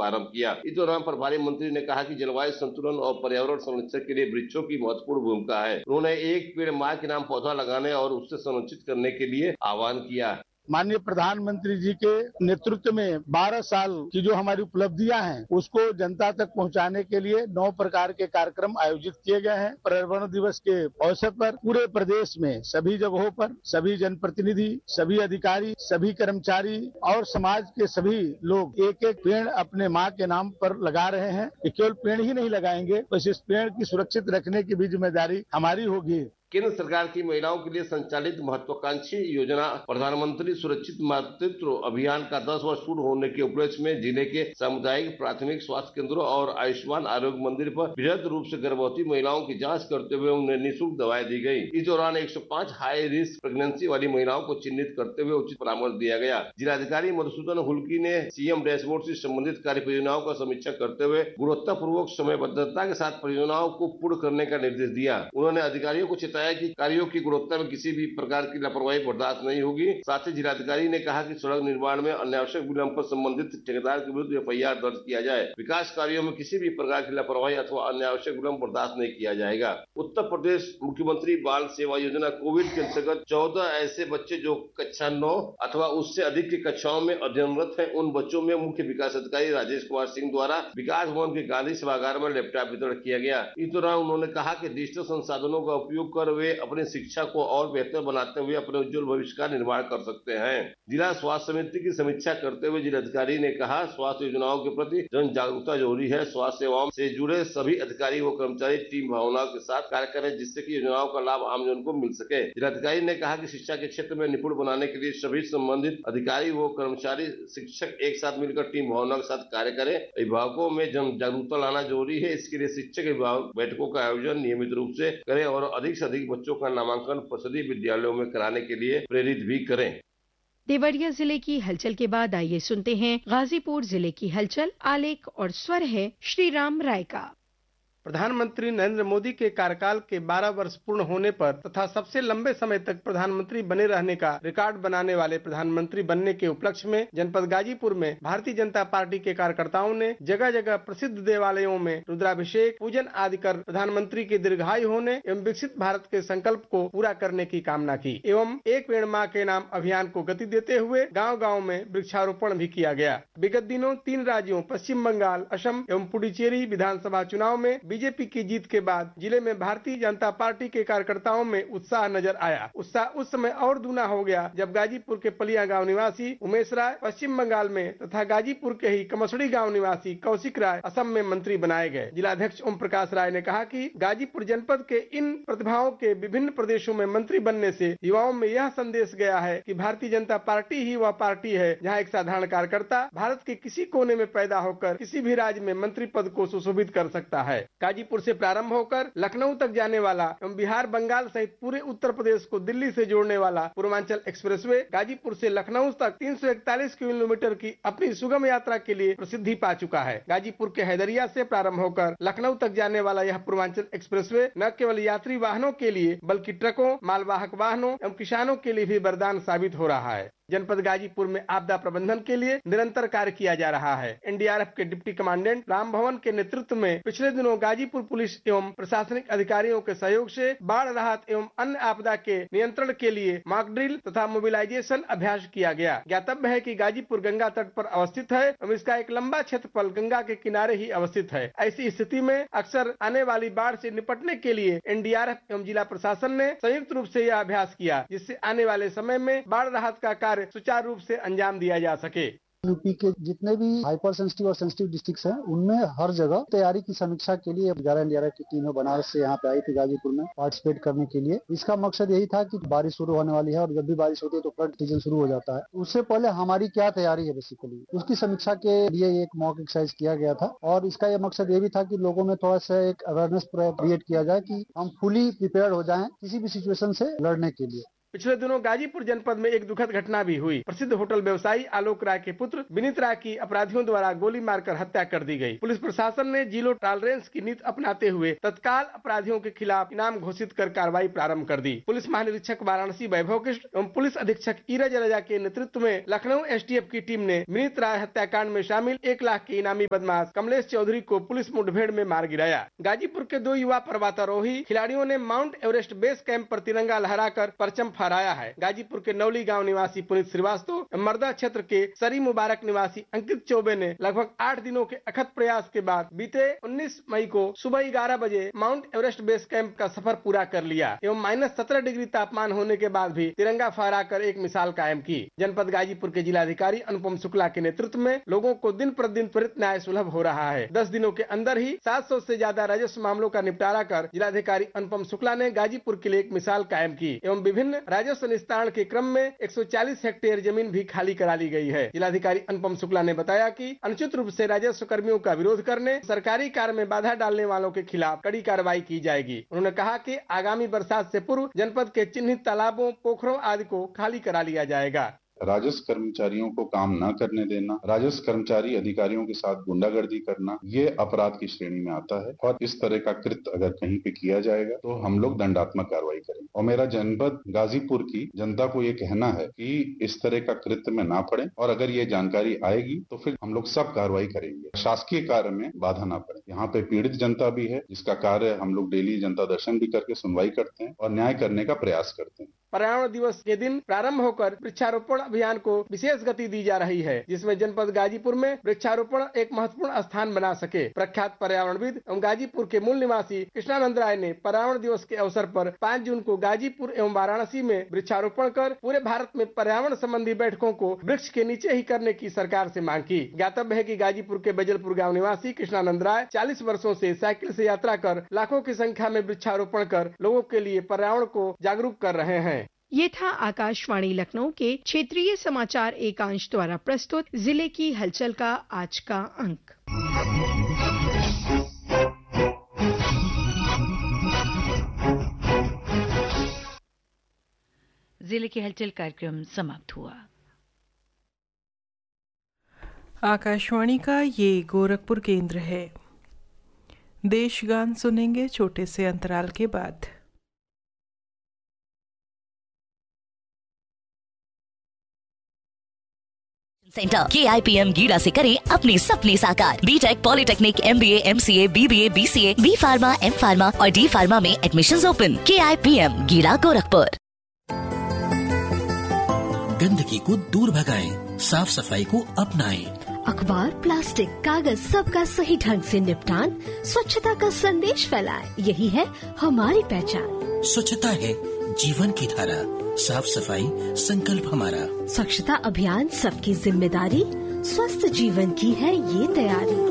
शुभारंभ किया। इस दौरान प्रभारी मंत्री ने कहा कि जलवायु संतुलन और पर्यावरण संरक्षण के लिए वृक्षों की महत्वपूर्ण भूमिका है। उन्होंने एक पेड़ माँ के नाम पौधा लगाने और उससे संरक्षित करने के लिए आह्वान किया। माननीय प्रधानमंत्री जी के नेतृत्व में 12 साल की जो हमारी उपलब्धियां हैं उसको जनता तक पहुंचाने के लिए 9 प्रकार के कार्यक्रम आयोजित किए गए हैं। पर्यावरण दिवस के अवसर पर पूरे प्रदेश में सभी जगहों पर सभी जनप्रतिनिधि, सभी अधिकारी, सभी कर्मचारी और समाज के सभी लोग एक एक पेड़ अपने माँ के नाम पर लगा रहे हैं। ये केवल पेड़ ही नहीं लगाएंगे, बस इस पेड़ की सुरक्षित रखने की भी जिम्मेदारी हमारी होगी। केंद्र सरकार की महिलाओं के लिए संचालित महत्वाकांक्षी योजना प्रधानमंत्री सुरक्षित मातृत्व अभियान का 10 वर्ष पूर्ण होने के उपलक्ष्य में जिले के सामुदायिक प्राथमिक स्वास्थ्य केंद्रों और आयुष्मान आरोग्य मंदिर पर बृहद रूप से गर्भवती महिलाओं की जांच करते हुए उन्हें निःशुल्क दवाएं दी गई। इस दौरान 105 हाई रिस्क प्रेगनेंसी वाली महिलाओं को चिन्हित करते हुए उचित परामर्श दिया गया। जिलाधिकारी मधुसूदन हुल्की ने सीएम डैशबोर्ड से संबंधित कार्य परियोजनाओं का समीक्षा करते हुए गुणवत्तापूर्वक समयबद्धता के साथ परियोजनाओं को पूर्ण करने का निर्देश दिया। उन्होंने अधिकारियों को बताया कि कार्यों की गुणवत्ता में किसी भी प्रकार की लापरवाही बर्दाश्त नहीं होगी। साथ ही जिलाधिकारी ने कहा कि सड़क निर्माण में अनावश्यक विलंब पर संबंधित ठेकेदार के विरुद्ध एफआईआर दर्ज किया जाए। विकास कार्यों में किसी भी प्रकार की लापरवाही अथवा अनावश्यक विलंब बर्दाश्त नहीं किया जाएगा। उत्तर प्रदेश मुख्यमंत्री बाल सेवा योजना कोविड के अंतर्गत 14 ऐसे बच्चे जो कक्षा 9 अथवा उससे अधिक की कक्षाओं में अध्ययनरत हैं, उन बच्चों में मुख्य विकास अधिकारी राजेश कुमार सिंह द्वारा विकास भवन के गांधी सभागार में लैपटॉप वितरण किया गया। इस दौरान उन्होंने कहा कि डिजिटल संसाधनों का उपयोग कर वे अपनी शिक्षा को और बेहतर बनाते हुए अपने उज्जवल भविष्य का निर्माण कर सकते हैं। जिला स्वास्थ्य समिति की समीक्षा करते हुए जिलाधिकारी ने कहा, स्वास्थ्य योजनाओं के प्रति जन जागरूकता जरूरी है। स्वास्थ्य सेवाओं से जुड़े सभी अधिकारी व कर्मचारी टीम भावना के साथ कार्य करें, जिससे कि योजनाओं का लाभ आमजन को मिल सके। जिलाधिकारी ने कहा कि शिक्षा के क्षेत्र में निपुण बनाने के लिए सभी संबंधित अधिकारी व कर्मचारी शिक्षक एक साथ मिलकर टीम भावना के साथ कार्य करें। अभिभावकों में जन जागरूकता लाना जरूरी है। इसके लिए शिक्षक अभिभावक बैठकों का आयोजन नियमित रूप से करें और अधिक से अधिक बच्चों का नामांकन परिषदीय विद्यालयों में कराने के लिए प्रेरित भी करें। देवरिया जिले की हलचल के बाद आइए सुनते हैं गाजीपुर जिले की हलचल। आलेख और स्वर है श्री राम राय का। प्रधानमंत्री नरेंद्र मोदी के कार्यकाल के 12 वर्ष पूर्ण होने पर तथा सबसे लंबे समय तक प्रधानमंत्री बने रहने का रिकॉर्ड बनाने वाले प्रधानमंत्री बनने के उपलक्ष्य में जनपद गाजीपुर में भारतीय जनता पार्टी के कार्यकर्ताओं ने जगह जगह प्रसिद्ध देवालयों में रुद्राभिषेक पूजन आदि कर प्रधानमंत्री के दीर्घायु होने एवं विकसित भारत के संकल्प को पूरा करने की कामना की एवं एक पेड़ माँ के नाम अभियान को गति देते हुए गाँव-गाँव में वृक्षारोपण भी किया गया। विगत दिनों 3 राज्यों पश्चिम बंगाल, असम एवं पुडुचेरी विधानसभा चुनाव में बीजेपी की जीत के बाद जिले में भारतीय जनता पार्टी के कार्यकर्ताओं में उत्साह नजर आया। उत्साह उस समय और दूना हो गया जब गाजीपुर के पलिया गांव निवासी उमेश राय पश्चिम बंगाल में तथा गाजीपुर के ही कमसड़ी गांव निवासी कौशिक राय असम में मंत्री बनाए गए। जिलाध्यक्ष ओम प्रकाश राय ने कहा कि गाजीपुर जनपद के इन प्रतिभाओं के विभिन्न प्रदेशों में मंत्री बनने से युवाओं में यह संदेश गया है कि भारतीय जनता पार्टी ही वह पार्टी है जहां एक साधारण कार्यकर्ता भारत के किसी कोने में पैदा होकर किसी भी राज्य में मंत्री पद को सुशोभित कर सकता है। गाजीपुर से प्रारंभ होकर लखनऊ तक जाने वाला एवं बिहार बंगाल सहित पूरे उत्तर प्रदेश को दिल्ली से जोड़ने वाला पूर्वांचल एक्सप्रेसवे गाजीपुर से लखनऊ तक 341 किलोमीटर की अपनी सुगम यात्रा के लिए प्रसिद्धि पा चुका है। गाजीपुर के हैदरिया से प्रारंभ होकर लखनऊ तक जाने वाला यह पूर्वांचल एक्सप्रेसवे न केवल यात्री वाहनों के लिए बल्कि ट्रकों, मालवाहक वाहनों एवं किसानों के लिए भी वरदान साबित हो रहा है। जनपद गाजीपुर में आपदा प्रबंधन के लिए निरंतर कार्य किया जा रहा है। एनडीआरएफ के डिप्टी कमांडेंट राम भवन के नेतृत्व में पिछले दिनों गाजीपुर पुलिस एवं प्रशासनिक अधिकारियों के सहयोग से बाढ़ राहत एवं अन्य आपदा के नियंत्रण के लिए मॉक ड्रिल तथा मोबिलाइजेशन अभ्यास किया गया। ज्ञातव्य है कि गाजीपुर गंगा तट पर अवस्थित है एवं इसका एक लंबा क्षेत्रफल गंगा के किनारे ही अवस्थित है। ऐसी स्थिति में अक्सर आने वाली बाढ़ से निपटने के लिए एनडीआरएफ एवं जिला प्रशासन ने संयुक्त रूप से यह अभ्यास किया, जिससे आने वाले समय में बाढ़ राहत का कार्य सुचारू रूप से अंजाम दिया जा सके। यूपी के जितने भी हाइपर सेंसिटिव और सेंसिटिव डिस्ट्रिक्ट्स हैं उनमें हर जगह तैयारी की समीक्षा के लिए 11 एनडीआरएफ की टीमें बनारस से यहाँ पे आई थी गाजीपुर में पार्टिसिपेट करने के लिए। इसका मकसद यही था कि बारिश शुरू होने वाली है और जब भी बारिश होती है तो फ्लड सीजन शुरू हो जाता है। उससे पहले हमारी क्या तैयारी है बेसिकली उसकी समीक्षा के लिए एक मॉक एक्सरसाइज किया गया था और इसका यह मकसद ये भी था कि लोगों में थोड़ा सा एक अवेयरनेस क्रिएट किया जाए कि हम फुली प्रिपेयर हो जाएं किसी भी सिचुएशन से लड़ने के लिए। पिछले दिनों गाजीपुर जनपद में एक दुखद घटना भी हुई। प्रसिद्ध होटल व्यवसायी आलोक राय के पुत्र विनीत राय की अपराधियों द्वारा गोली मारकर हत्या कर दी गई। पुलिस प्रशासन ने जीरो टॉलरेंस की नीति अपनाते हुए तत्काल अपराधियों के खिलाफ इनाम घोषित कर कार्रवाई प्रारंभ कर दी। पुलिस महानिरीक्षक वाराणसी वैभव कृष्ण एवं पुलिस अधीक्षक ईरज रजा के नेतृत्व में लखनऊ एसटीएफ की टीम ने विनीत राय हत्याकांड में शामिल 1 लाख के इनामी बदमाश कमलेश चौधरी को पुलिस मुठभेड़ में मार गिराया। गाजीपुर के 2 युवा पर्वतारोही खिलाड़ियों ने माउंट एवरेस्ट बेस कैंप पर तिरंगा लहराकर परचम फहराया है। गाजीपुर के नौली गांव निवासी पुनीत श्रीवास्तव, मर्दा क्षेत्र के सरी मुबारक निवासी अंकित चौबे ने लगभग 8 दिनों के अथक प्रयास के बाद बीते 19 मई को सुबह 11 बजे माउंट एवरेस्ट बेस कैंप का सफर पूरा कर लिया एवं -17 डिग्री तापमान होने के बाद भी तिरंगा फहराकर एक मिसाल कायम की। जनपद गाजीपुर के जिलाधिकारी अनुपम शुक्ला के नेतृत्व में लोगों को दिन प्रतिदिन त्वरित न्याय सुलभ हो रहा है। 10 दिनों के अंदर ही 700 से ज्यादा राजस्व मामलों का निपटारा कर जिलाधिकारी अनुपम शुक्ला ने गाजीपुर के लिए एक मिसाल कायम की एवं विभिन्न राजस्व निस्तारण के क्रम में 140 हेक्टेयर जमीन भी खाली करा ली गई है। जिलाधिकारी अनुपम शुक्ला ने बताया कि अनुचित रूप से राजस्व कर्मियों का विरोध करने, सरकारी कार्य में बाधा डालने वालों के खिलाफ कड़ी कार्रवाई की जाएगी। उन्होंने कहा कि आगामी बरसात से पूर्व जनपद के चिन्हित तालाबों, पोखरों आदि को खाली करा लिया जाएगा। राजस्व कर्मचारियों को काम न करने देना, राजस्व कर्मचारी अधिकारियों के साथ गुंडागर्दी करना, ये अपराध की श्रेणी में आता है और इस तरह का कृत्य अगर कहीं पे किया जाएगा तो हम लोग दंडात्मक कार्रवाई करेंगे। और मेरा जनपद गाजीपुर की जनता को ये कहना है कि इस तरह का कृत्य में ना पड़े और अगर ये जानकारी आएगी तो फिर हम लोग सब कार्रवाई करेंगे। शासकीय कार्य में बाधा ना पड़े। यहाँ पे पीड़ित जनता भी है जिसका कार्य हम लोग डेली जनता दर्शन भी करके सुनवाई करते हैं और न्याय करने का प्रयास करते हैं। पर्यावरण दिवस के दिन प्रारंभ होकर वृक्षारोपण अभियान को विशेष गति दी जा रही है, जिसमें जनपद गाजीपुर में वृक्षारोपण एक महत्वपूर्ण स्थान बना सके। प्रख्यात पर्यावरणविद एवं गाजीपुर के मूल निवासी कृष्णानंद राय ने पर्यावरण दिवस के अवसर पर 5 जून को गाजीपुर एवं वाराणसी में वृक्षारोपण कर पूरे भारत में पर्यावरण संबंधी बैठकों को वृक्ष के नीचे ही करने की सरकार से मांग की। ज्ञातव्य है कि गाजीपुर के बेजलपुर गाँव निवासी कृष्णानंद राय 40 वर्षों से साइकिल से यात्रा कर लाखों की संख्या में वृक्षारोपण कर लोगों के लिए पर्यावरण को जागरूक कर रहे हैं। ये था आकाशवाणी लखनऊ के क्षेत्रीय समाचार एकांश द्वारा प्रस्तुत जिले की हलचल का आज का अंक। जिले की हलचल कार्यक्रम समाप्त हुआ। आकाशवाणी का ये गोरखपुर केंद्र है। देशगान सुनेंगे छोटे से अंतराल के बाद। सेंटर KIPM गीड़ा से करें अपने सपने साकार। BTech, polytechnic, MBA, MCA, BBA, BCA, B pharma, M pharma और D फार्मा में एडमिशंस ओपन। KIPM गीड़ा गोरखपुर। गंदगी को दूर भगाएं, साफ सफाई को अपनाएं। अखबार, प्लास्टिक, कागज सबका सही ढंग से निपटान, स्वच्छता का संदेश फैलाएं, यही है हमारी पहचान। स्वच्छता है जीवन की धारा, साफ सफाई संकल्प हमारा। स्वच्छता अभियान सबकी जिम्मेदारी, स्वस्थ जीवन की है ये तैयारी।